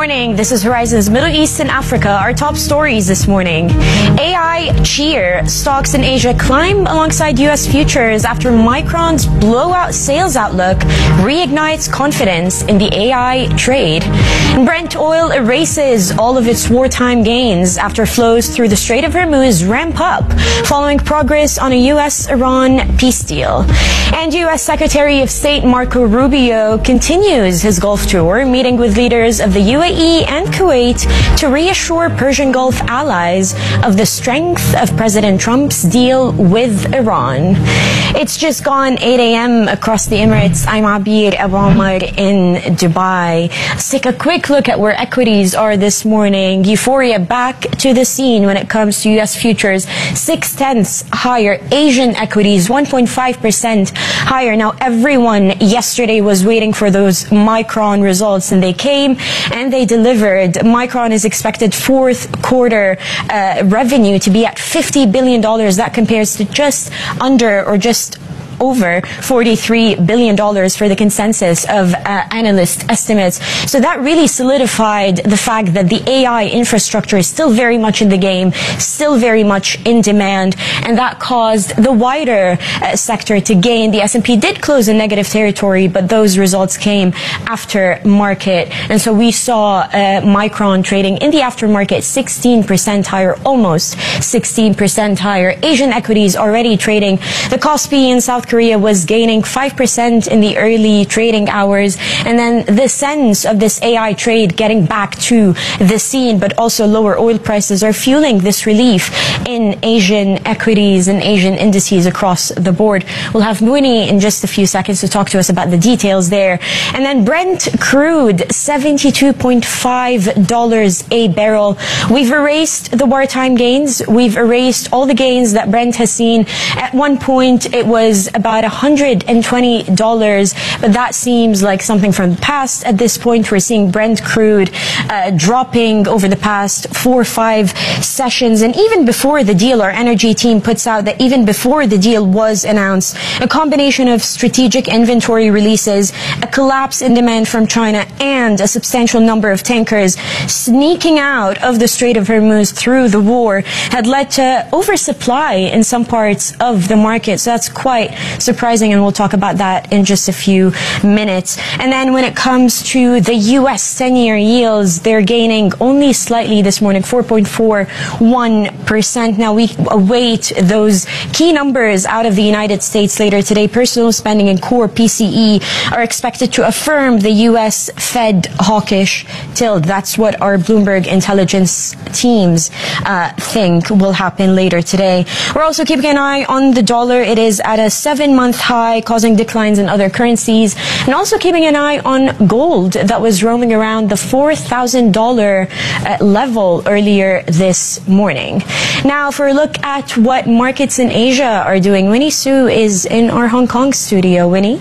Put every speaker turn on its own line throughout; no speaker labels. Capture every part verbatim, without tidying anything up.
morning. This is Horizon's Middle East and Africa. Our top stories this morning. A I cheer. Stocks in Asia climb alongside U S futures after Micron's blowout sales outlook reignites confidence in the A I trade. Brent oil erases all of its wartime gains after flows through the Strait of Hormuz ramp up following progress on a U S Iran peace deal. And U S Secretary of State Marco Rubio continues his Gulf tour, meeting with leaders of the U A E and Kuwait to reassure Persian Gulf allies of the strength of President Trump's deal with Iran. It's just gone eight a m across the Emirates. I'm Abir Abu Omar in Dubai. Let's take a quick look at where equities are this morning. Euphoria back to the scene when it comes to U S futures. Six tenths higher. Asian equities one point five percent higher. Now, everyone yesterday was waiting for those Micron results, and they came and they delivered. Micron is expected fourth quarter uh, revenue to be at fifty billion dollars. That compares to just under or just over forty-three billion dollars for the consensus of uh, analyst estimates. So that really solidified the fact that the A I infrastructure is still very much in the game, still very much in demand, and that caused the wider uh, sector to gain. The S and P did close in negative territory, but those results came after market. And so we saw uh, Micron trading in the aftermarket sixteen percent higher, almost sixteen percent higher. Asian equities already trading. The Kospi in South Korea was gaining five percent in the early trading hours, and then the sense of this A I trade getting back to the scene, but also lower oil prices are fueling this relief in Asian equities and Asian indices across the board. We'll have Mooney in just a few seconds to talk to us about the details there. And then Brent crude, seventy-two point five dollars a barrel. We've erased the wartime gains. We've erased all the gains that Brent has seen. At one point, it was about one hundred twenty dollars, but that seems like something from the past. At this point, we're seeing Brent crude uh, dropping over the past four or five sessions. And even before the deal, our energy team puts out that even before the deal was announced, a combination of strategic inventory releases, a collapse in demand from China, and a substantial number of tankers sneaking out of the Strait of Hormuz through the war had led to oversupply in some parts of the market. So that's quite surprising, and we'll talk about that in just a few minutes. And then when it comes to the U S ten-year yields, they're gaining only slightly this morning, four point four one percent. Now we await those key numbers out of the United States later today. Personal spending and core P C E are expected to affirm the U S Fed hawkish tilt. That's what our Bloomberg intelligence teams uh, think will happen later today. We're also keeping an eye on the dollar. It is at a seven-month high, causing declines in other currencies, and also keeping an eye on gold that was roaming around the four thousand dollars uh, level earlier this morning. Now, for a look at what markets in Asia are doing, Winnie Su is in our Hong Kong studio. Winnie?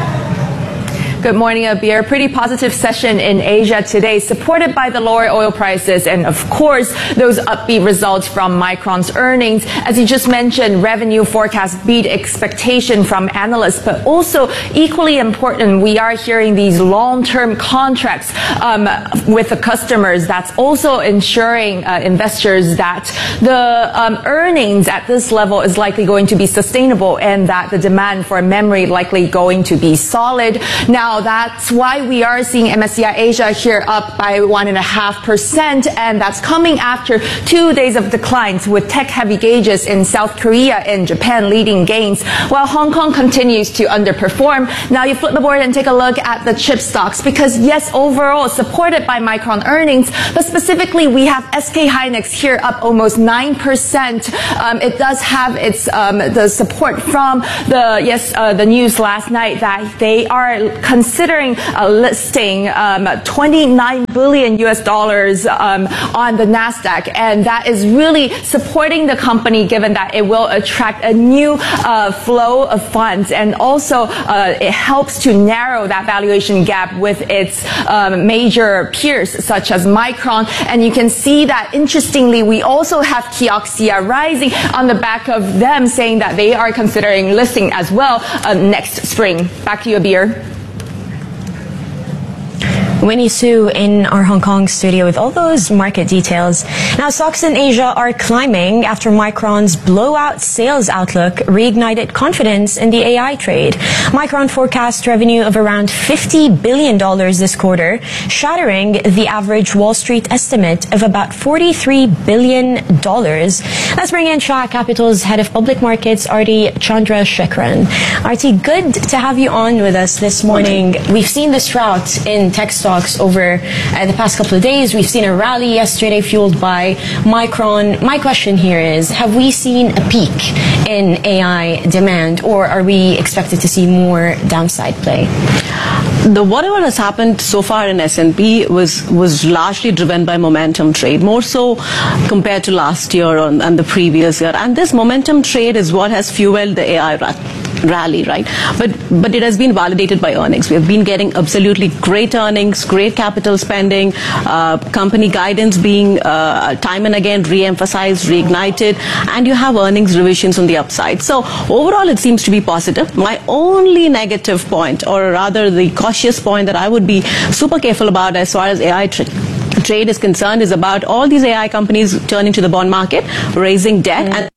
Good morning, Abir. Pretty positive session in Asia today, supported by the lower oil prices and, of course, those upbeat results from Micron's earnings. As you just mentioned, revenue forecast beat expectation from analysts, but also equally important, we are hearing these long-term contracts um, with the customers. That's also ensuring uh, investors that the um, earnings at this level is likely going to be sustainable, and that the demand for memory likely going to be solid. Now, that's why we are seeing M S C I Asia here up by one and a half percent, and that's coming after two days of declines, with tech-heavy gauges in South Korea and Japan leading gains, while Hong Kong continues to underperform. Now you flip the board and take a look at the chip stocks, because yes, overall supported by Micron earnings, but specifically we have S K Hynix here up almost nine percent. Um, it does have its um, the support from the yes uh, the news last night that they are considering uh, listing um, twenty-nine billion U S dollars um, on the NASDAQ, and that is really supporting the company, given that it will attract a new uh, flow of funds, and also uh, it helps to narrow that valuation gap with its um, major peers such as Micron. And you can see that, interestingly, we also have Kioxia rising on the back of them saying that they are considering listing as well uh, next spring. Back to you, Abir.
Winnie Su in our Hong Kong studio with all those market details. Now, stocks in Asia are climbing after Micron's blowout sales outlook reignited confidence in the A I trade. Micron forecast revenue of around fifty billion dollars this quarter, shattering the average Wall Street estimate of about forty-three billion dollars. Let's bring in Shah Capital's head of public markets, Arti Chandrasekaran. Arti, good to have you on with us this morning. We've seen this rout in tech stocks over uh, the past couple of days. We've seen a rally yesterday fueled by Micron. My question here is, have we seen a peak in A I demand, or are we expected to see more downside play?
The whatever has happened so far in S and P was was largely driven by momentum trade, more so compared to last year and, and the previous year. And this momentum trade is what has fueled the A I ra- rally, right? But but it has been validated by earnings. We have been getting absolutely great earnings, great capital spending, uh, company guidance being uh, time and again re-emphasized, reignited, and you have earnings revisions on the upside. So overall, it seems to be positive. My only negative point, or rather the cautious point that I would be super careful about as far as A I trade trade is concerned, is about all these A I companies turning to the bond market, raising debt, mm. and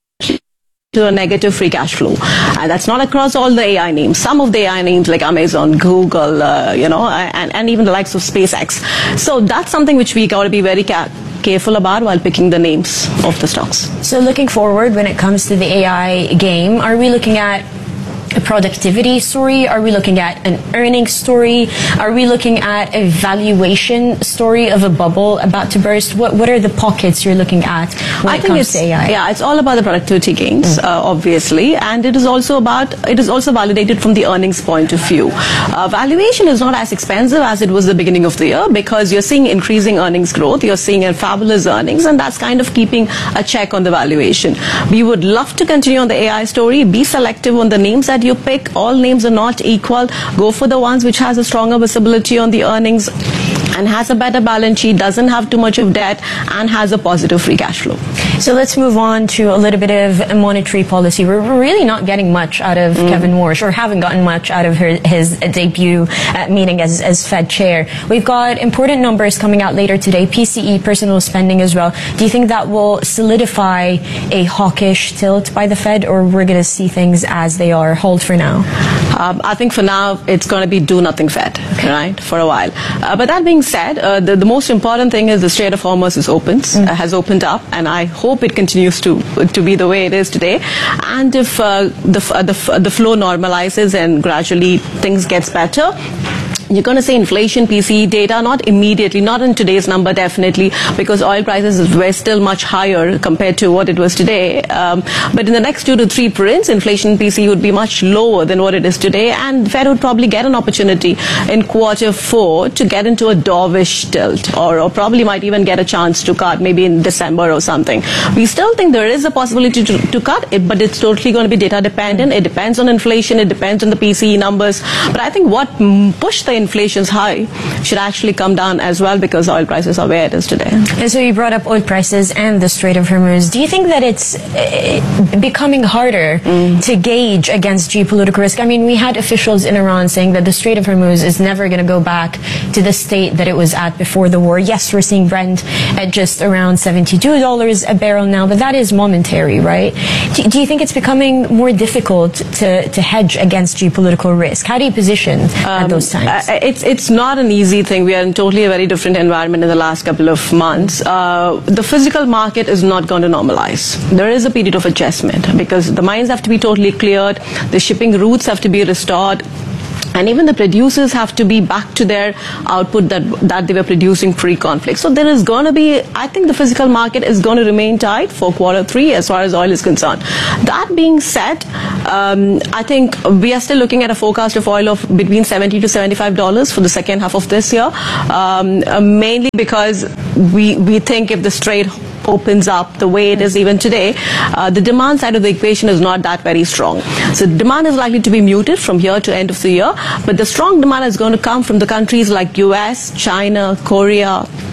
to a negative free cash flow. And that's not across all the A I names. Some of the A I names like Amazon, Google, uh, you know, and, and even the likes of SpaceX. So that's something which we got to be very ca- careful about while picking the names of the stocks.
So looking forward, when it comes to the A I game, are we looking at a productivity story? Are we looking at an earnings story? Are we looking at a valuation story of a bubble about to burst? What What are the pockets you're looking at when
I
it
think
comes
it's,
to A I?
Yeah, it's all about the productivity gains, mm. uh, obviously, and it is also about it is also validated from the earnings point of view. Uh, valuation is not as expensive as it was the beginning of the year, because you're seeing increasing earnings growth, you're seeing a fabulous earnings, and that's kind of keeping a check on the valuation. We would love to continue on the A I story. Be selective on the names that you pick. All names are not equal. Go for the ones which has a stronger visibility on the earnings and has a better balance sheet, doesn't have too much of debt, and has a positive free cash flow.
So let's move on to a little bit of monetary policy. We're really not getting much out of mm. Kevin Warsh, or haven't gotten much out of her, his debut uh, meeting as, as Fed chair. We've got important numbers coming out later today, P C E, personal spending as well. Do you think that will solidify a hawkish tilt by the Fed, or we're going to see things as they are? Hold for now.
Um, I think for now it's going to be do nothing Fed, okay. right, for a while. Uh, but that being said, uh, the, the most important thing is the Strait of Hormuz is opened, mm. uh, has opened up, and I hope it continues to to be the way it is today. And if uh, the, uh, the the flow normalizes and gradually things gets better, you're going to see inflation, P C E data, not immediately, not in today's number definitely, because oil prices were still much higher compared to what it was today. Um, but in the next two to three prints, inflation P C E would be much lower than what it is today, and Fed would probably get an opportunity in quarter four to get into a dovish tilt, or, or probably might even get a chance to cut, maybe in December or something. We still think there is a possibility to, to cut it, but it's totally going to be data dependent. It depends on inflation, it depends on the P C E numbers. But I think what pushed the inflation's high should actually come down as well, because oil prices are where it is today.
And so you brought up oil prices and the Strait of Hormuz. Do you think that it's uh, becoming harder mm. to gauge against geopolitical risk? I mean, we had officials in Iran saying that the Strait of Hormuz is never going to go back to the state that it was at before the war. Yes, we're seeing Brent at just around seventy-two dollars a barrel now, but that is momentary, right? Do, do you think it's becoming more difficult to, to hedge against geopolitical risk? How do you position um, at those times?
It's it's not an easy thing. We are in totally a very different environment in the last couple of months. Uh, the physical market is not going to normalize. There is a period of adjustment, because the mines have to be totally cleared, the shipping routes have to be restored, and even the producers have to be back to their output that that they were producing pre-conflict. So there is going to be, I think the physical market is going to remain tight for quarter three as far as oil is concerned. That being said, um, I think we are still looking at a forecast of oil of between seventy to seventy-five dollars for the second half of this year, um, uh, mainly because we, we think if the Strait opens up the way it is even today, uh, the demand side of the equation is not that very strong. So demand is likely to be muted from here to end of the year, but the strong demand is going to come from the countries like U S, China, Korea,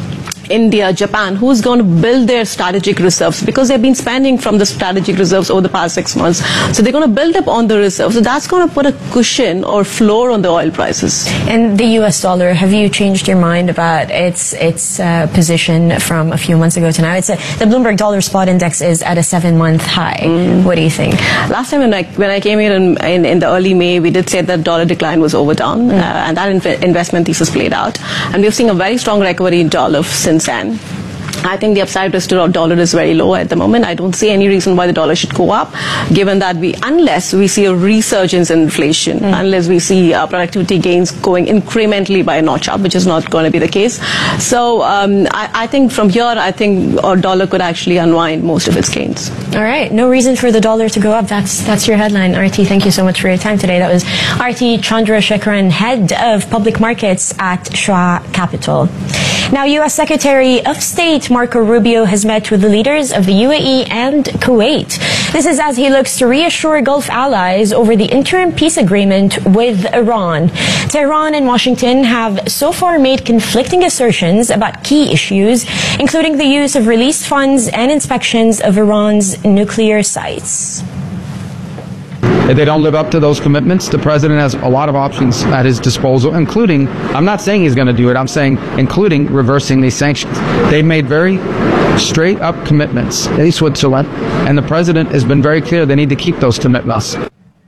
India, Japan, who's going to build their strategic reserves because they've been spending from the strategic reserves over the past six months. So they're going to build up on the reserves. So that's going to put a cushion or floor on the oil prices.
And the U S dollar, have you changed your mind about its its uh, position from a few months ago to now? It's a, the Bloomberg Dollar Spot Index is at a seven-month high. Mm. What do you think?
Last time when I, when I came here in, in, in the early May, we did say that dollar decline was overdone, mm. uh, and that inv- investment thesis played out. And we've seen a very strong recovery in dollar since then. I think the upside risk to our dollar is very low at the moment. I don't see any reason why the dollar should go up, given that we, unless we see a resurgence in inflation, mm. unless we see uh, productivity gains going incrementally by a notch up, which is not going to be the case. So um, I, I think from here, I think our dollar could actually unwind most of its gains.
All right. No reason for the dollar to go up. That's that's your headline. Arti, thank you so much for your time today. That was Arti Chandrasekaran, head of public markets at Schwa Capital. Now, U S Secretary of State Marco Rubio has met with the leaders of the U A E and Kuwait. This is as he looks to reassure Gulf allies over the interim peace agreement with Iran. Tehran and Washington have so far made conflicting assertions about key issues, including the use of released funds and inspections of Iran's nuclear sites.
If they don't live up to those commitments, the president has a lot of options at his disposal, including, I'm not saying he's going to do it, I'm saying including reversing these sanctions. They made very straight up commitments in Switzerland, and the president has been very clear they need to keep those commitments.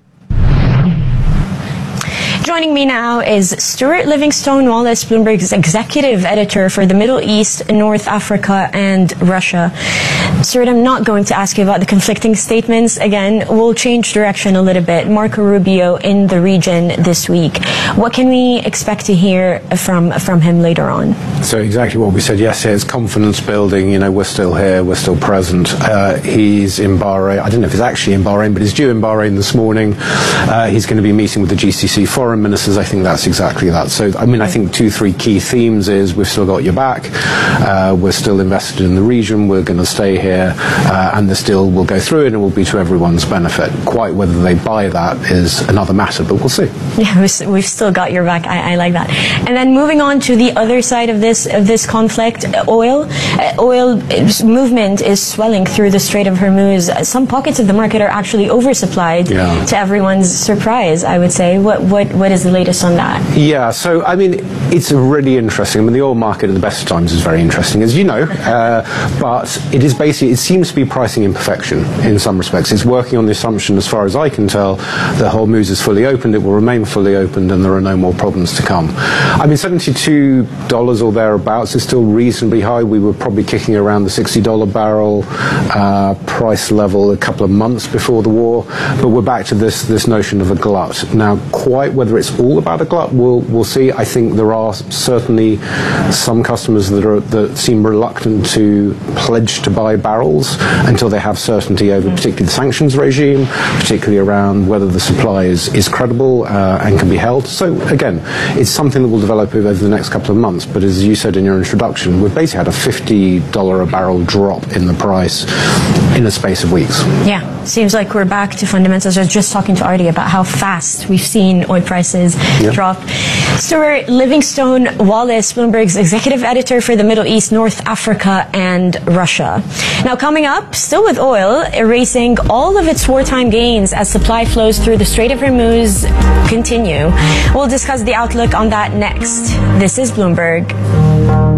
Joining me now is Stuart Livingstone Wallace, Bloomberg's executive editor for the Middle East, North Africa, and Russia. Stuart, I'm not going to ask you about the conflicting statements. Again, we'll change direction a little bit. Marco Rubio in the region this week. What can we expect to hear from from him later on?
So exactly what we said yesterday is confidence building. You know, we're still here, we're still present. Uh, he's in Bahrain. I don't know if he's actually in Bahrain, but he's due in Bahrain this morning. Uh, he's going to be meeting with the G C C foreign ministers. I think that's exactly that. So, I mean, I think two, three key themes is we've still got your back. Uh, we're still invested in the region. We're going to stay here. Uh, and this deal will go through and it will be to everyone's benefit. Quite whether they buy that is another matter, but we'll see.
Yeah, we've still got your back. I, I like that. And then moving on to the other side of this of this conflict, oil. Uh, oil movement is swelling through the Strait of Hormuz. Some pockets of the market are actually oversupplied, yeah. to everyone's surprise, I would say. What what what is the latest on that?
Yeah, so I mean, it's really interesting. I mean, the oil market at the best of times is very interesting, as you know, uh, but it is basically, it seems to be pricing imperfection in some respects. It's working on the assumption, as far as I can tell, that Hormuz is fully opened, it will remain fully opened, and there are no more problems to come. I mean, seventy-two dollars or thereabouts is still reasonably high. We were probably kicking around the sixty dollars barrel uh, price level a couple of months before the war, but we're back to this this notion of a glut. Now, quite whether it's all about a glut, we'll, we'll see. I think there are certainly some customers that are that seem reluctant to pledge to buy barrels until they have certainty over particularly the sanctions regime, particularly around whether the supply is, is credible uh, and can be held. So again, it's something that will develop over the next couple of months, but as you said in your introduction, we've basically had a fifty dollars a barrel drop in the price in a space of weeks.
Yeah, seems like we're back to fundamentals. I was just talking to Arti about how fast we've seen oil prices yep. drop. Stuart Livingstone Wallace, Bloomberg's executive editor for the Middle East, North Africa, and Russia. Now, coming up, still with oil, erasing all of its wartime gains as supply flows through the Strait of Hormuz continue. We'll discuss the outlook on that next. This is Bloomberg.